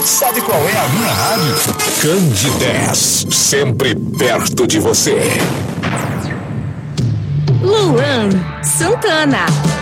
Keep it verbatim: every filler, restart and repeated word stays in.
Sabe qual é a minha rádio? Candidez, sempre perto de você. Luan Santana.